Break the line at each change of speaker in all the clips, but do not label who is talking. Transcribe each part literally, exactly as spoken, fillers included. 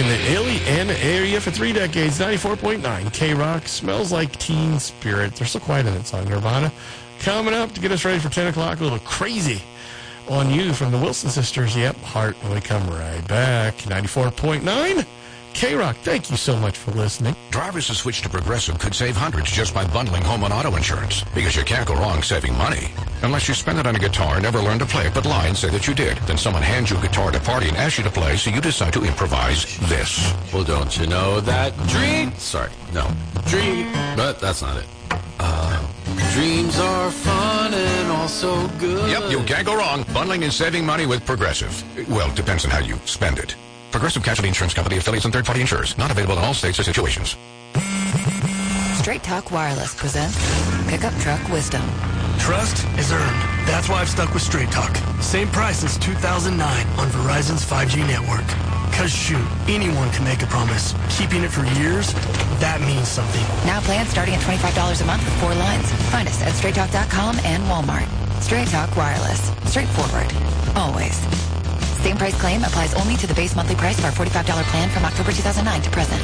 in the Illy area for three decades. ninety-four point nine K-Rock. Smells like Teen Spirit. They're so quiet in that song, Nirvana. Coming up to get us ready for ten o'clock, a little Crazy on You from the Wilson Sisters. Yep, Heart, when we come right back. ninety-four point nine K-Rock, thank you so much for listening.
Drivers who switch to Progressive could save hundreds just by bundling home and auto insurance, because you can't go wrong saving money. Unless you spend it on a guitar, never learn to play it, but lie and say that you did. Then someone hands you a guitar at a party and asks you to play, so you decide to improvise this.
Well, don't you know that dream... Sorry, no. Dream... But that's not it. Uh, dreams are fun and also good.
Yep, you can't go wrong bundling and saving money with Progressive. Well, depends on how you spend it. Progressive Casualty Insurance Company, affiliates, and third-party insurers. Not available in all states or situations.
Straight Talk Wireless presents Pickup Truck Wisdom.
Trust is earned. That's why I've stuck with Straight Talk. Same price since two thousand nine on Verizon's five G network. Because shoot, anyone can make a promise. Keeping it for years, that means something.
Now plans starting at twenty-five dollars a month with four lines. Find us at straight talk dot com and Walmart. Straight Talk Wireless. Straightforward. Always. Same price claim applies only to the base monthly price of our forty-five dollars plan from October two thousand nine to present.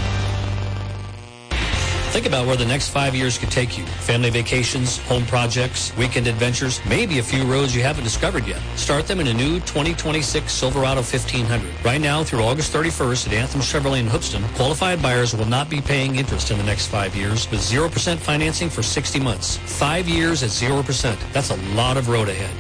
Think about where the next five years could take you. Family vacations, home projects, weekend adventures, maybe a few roads you haven't discovered yet. Start them in a new twenty twenty-six Silverado fifteen hundred. Right now through August thirty-first at Anthem Chevrolet in Hoopston, qualified buyers will not be paying interest in the next five years with zero percent financing for sixty months. Five years at zero percent. That's a lot of road ahead.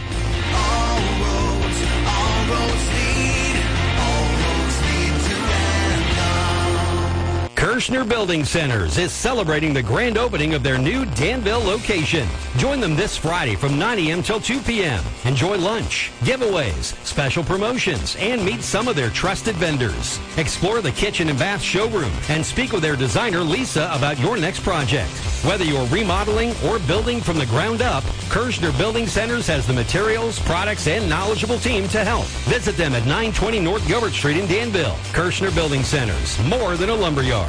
Kirshner Building Centers is celebrating the grand opening of their new Danville location. Join them this Friday from nine a.m. till two p.m. Enjoy lunch, giveaways, special promotions, and meet some of their trusted vendors. Explore the kitchen and bath showroom and speak with their designer, Lisa, about your next project. Whether you're remodeling or building from the ground up, Kirshner Building Centers has the materials, products, and knowledgeable team to help. Visit them at nine twenty North Gilbert Street in Danville. Kirshner Building Centers, more than a lumberyard.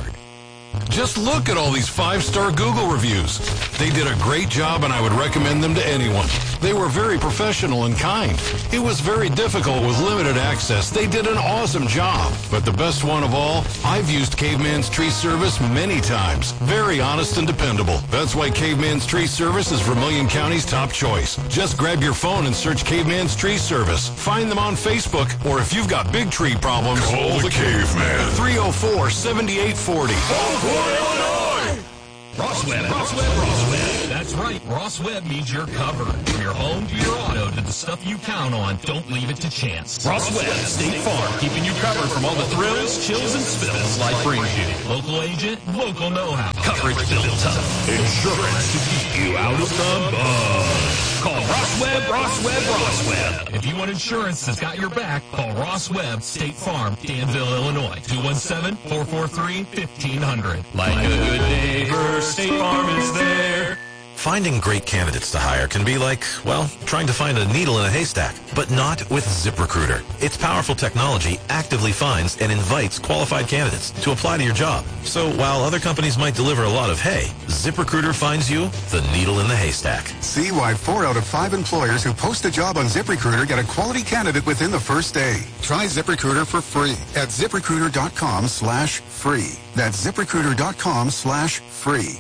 Just look at all these five-star Google reviews. They did a great job, and I would recommend them to anyone. They were very professional and kind. It was very difficult with limited access. They did an awesome job. But the best one of all, I've used Caveman's Tree Service many times. Very honest and dependable. That's why Caveman's Tree Service is Vermilion County's top choice. Just grab your phone and search Caveman's Tree Service. Find them on Facebook, or if you've got big tree problems,
call the Caveman.
three oh four, seven eight four oh.
Illinois! Ross Webb, Ross Webb, Ross Webb. That's right. Ross Webb means you're covered. From your home to your auto to the stuff you count on, don't leave it to chance. Ross Webb, State Farm, keeping you covered from all the thrills, chills, and spills life brings you. Local agent, local know-how. Coverage built tough. Insurance to keep you out of the mud. Call Ross Webb, Ross Webb, Ross Webb. If you want insurance that's got your back, call Ross Webb, State Farm, Danville, Illinois. two one seven, four four three, fifteen hundred. Like a good neighbor, State Farm is there.
Finding great candidates to hire can be like, well, trying to find a needle in a haystack, but not with ZipRecruiter. Its powerful technology actively finds and invites qualified candidates to apply to your job. So while other companies might deliver a lot of hay, ZipRecruiter finds you the needle in the haystack.
See why four out of five employers who post a job on ZipRecruiter get a quality candidate within the first day. Try ZipRecruiter for free at ZipRecruiter.com slash free. That's ZipRecruiter.com slash free.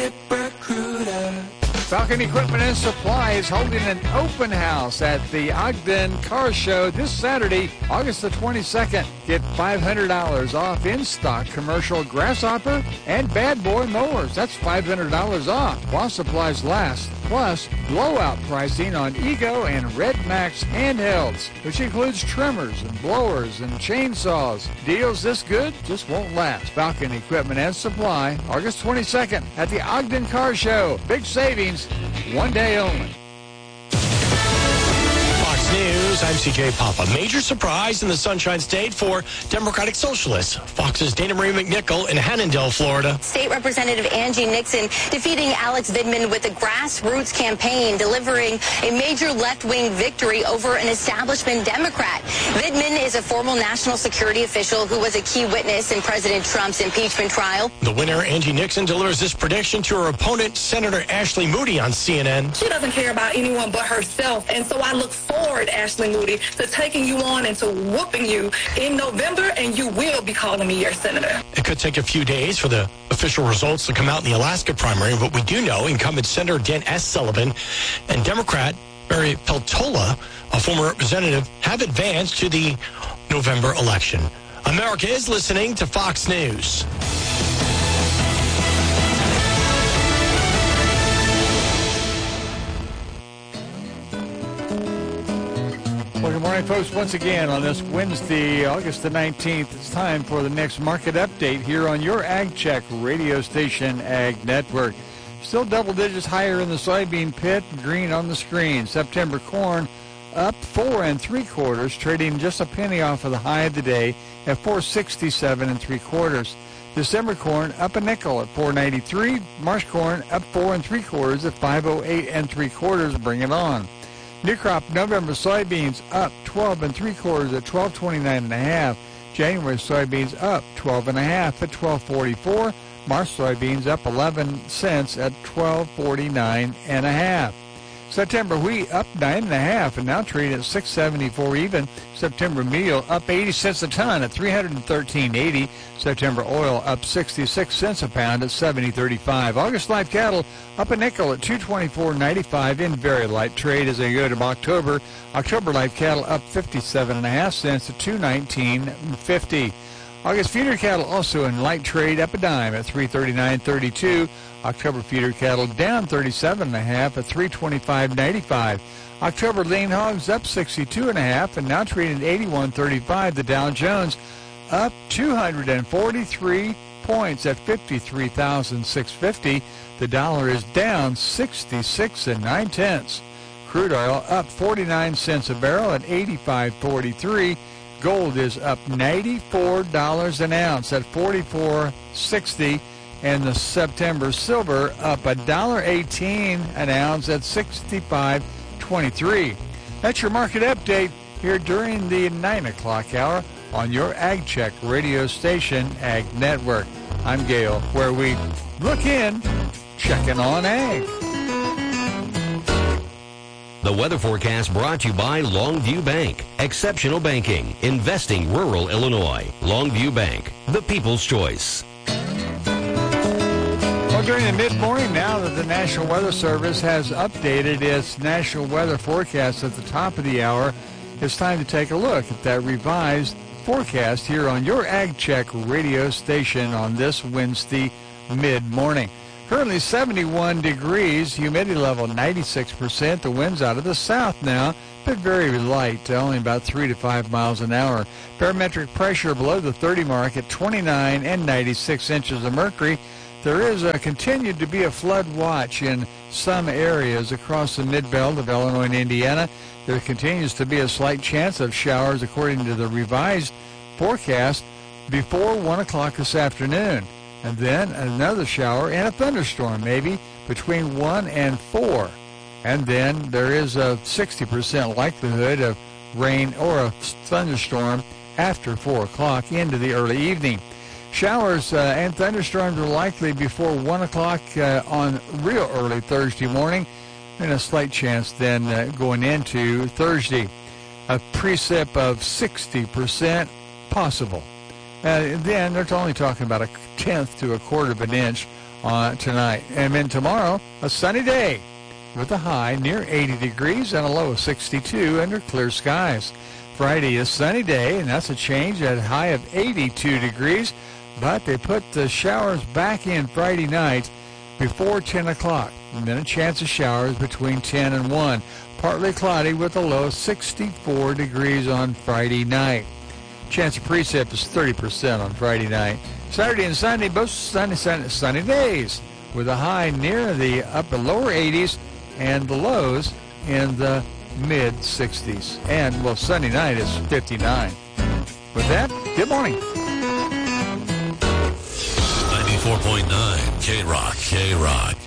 ZipRecruiter. Falcon Equipment and Supply is holding an open house at the Ogden Car Show this Saturday, August the twenty-second. Get five hundred dollars off in-stock commercial Grasshopper and Bad Boy mowers. That's five hundred dollars off while supplies last. Plus, blowout pricing on Ego and Red Max handhelds, which includes trimmers and blowers and chainsaws. Deals this good just won't last. Falcon Equipment and Supply, August twenty-second at the Ogden Car Show. Big savings, one day only.
News, I'm C J Papa. Major surprise in the Sunshine State for Democratic Socialists. Fox's Dana Marie McNichol in Hannondale, Florida.
State Representative Angie Nixon defeating Alex Vidman with a grassroots campaign, delivering a major left-wing victory over an establishment Democrat. Vidman is a former national security official who was a key witness in President Trump's impeachment trial.
The winner, Angie Nixon, delivers this prediction to her opponent, Senator Ashley Moody, on C N N.
She doesn't care about anyone but herself, and so I look forward, Ashley Moody, to taking you on and to whooping you in November, and you will be calling me your senator.
It could take a few days for the official results to come out in the Alaska primary, but we do know incumbent Senator Dan S. Sullivan and Democrat Barry Peltola, a former representative, have advanced to the November election. America is listening to Fox News.
Well, good morning, folks. Once again, on this Wednesday, August the nineteenth, it's time for the next market update here on your Ag Check radio station, Ag Network. Still double digits higher in the soybean pit, green on the screen. September corn up four and three quarters, trading just a penny off of the high of the day at four sixty-seven and three quarters. December corn up a nickel at four ninety-three. March corn up four and three quarters at five oh eight and three quarters. Bring it on. New crop November soybeans up twelve and three quarters at twelve twenty-nine and a half. January soybeans up twelve and a half at twelve forty-four. March soybeans up eleven cents at twelve forty-nine and a half. September wheat up nine and a half and now trading at six seventy-four even. September meal up eighty cents a ton at three thirteen eighty. September oil up sixty-six cents a pound at seventy thirty-five. August live cattle up a nickel at two twenty-four ninety-five in very light trade as they go to October. October live cattle up fifty-seven and a half cents at two nineteen fifty. August feeder cattle also in light trade up a dime at three thirty-nine thirty-two. October feeder cattle down thirty-seven and a half at three twenty-five ninety-five. October lean hogs up sixty-two and a half and now trading at eighty-one thirty-five. The Dow Jones up two hundred forty-three points at fifty-three thousand six hundred fifty. The dollar is down sixty-six and nine tenths. Crude oil up forty-nine cents a barrel at eighty-five forty-three. Gold is up ninety-four dollars an ounce at forty-four sixty. And the September silver up one dollar eighteen an ounce at sixty-five twenty-three. That's your market update here during the nine o'clock hour on your Ag Check radio station, Ag Network. I'm Gail, where we look in, checking on ag.
The weather forecast brought to you by Longview Bank. Exceptional banking, investing rural Illinois. Longview Bank, the people's choice.
Well, during the mid-morning, now that the National Weather Service has updated its national weather forecast at the top of the hour, it's time to take a look at that revised forecast here on your Ag Check radio station on this Wednesday mid-morning. Currently seventy-one degrees, humidity level ninety-six percent. The wind's out of the south now, but very light, only about three to five miles an hour. Barometric pressure below the thirty mark at twenty-nine and ninety-six inches of mercury. There is a, continued to be a flood watch in some areas across the mid-belt of Illinois and Indiana. There continues to be a slight chance of showers according to the revised forecast before one o'clock this afternoon. And then another shower and a thunderstorm maybe between one and four. And then there is a sixty percent likelihood of rain or a thunderstorm after four o'clock into the early evening. Showers uh, and thunderstorms are likely before one o'clock uh, on real early Thursday morning, and a slight chance then uh, going into Thursday. A precip of sixty percent possible. Uh, then they're only talking about a tenth to a quarter of an inch uh, tonight. And then tomorrow, a sunny day with a high near eighty degrees and a low of sixty-two under clear skies. Friday, a sunny day, and that's a change at a high of eighty-two degrees. But they put the showers back in Friday night before ten o'clock. And then a chance of showers between ten and one. Partly cloudy with a low of sixty-four degrees on Friday night. Chance of precip is thirty percent on Friday night. Saturday and Sunday, both sunny, sunny, sunny days with a high near the upper lower eighties and the lows in the mid sixties. And, well, Sunday night is fifty-nine. With that, good morning.
ninety-four point nine K-Rock, K-Rock.